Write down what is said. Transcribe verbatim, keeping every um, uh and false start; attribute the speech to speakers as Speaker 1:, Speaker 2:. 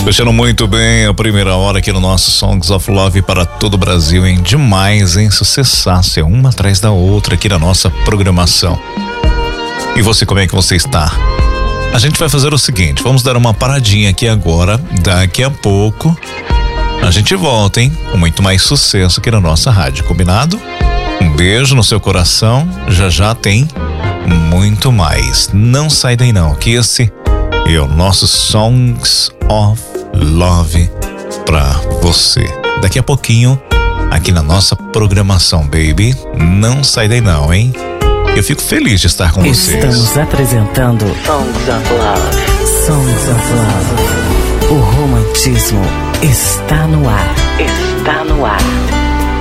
Speaker 1: Fechando muito bem a primeira hora aqui no nosso Songs of Love para todo o Brasil, hein? Demais, hein? Sucessaço, é uma atrás da outra aqui na nossa programação. E você, como é que você está? A gente vai fazer o seguinte, vamos dar uma paradinha aqui agora, daqui a pouco a gente volta, hein? Com muito mais sucesso aqui na nossa rádio, combinado? Um beijo no seu coração, já já tem muito mais. Não sai daí não, que esse é o nosso Songs of Love pra você. Daqui a pouquinho, aqui na nossa programação, baby. Não sai daí não, hein? Eu fico feliz de estar com vocês.
Speaker 2: Estamos apresentando Songs of Love. Songs of Love. O romantismo está no ar. Está no ar.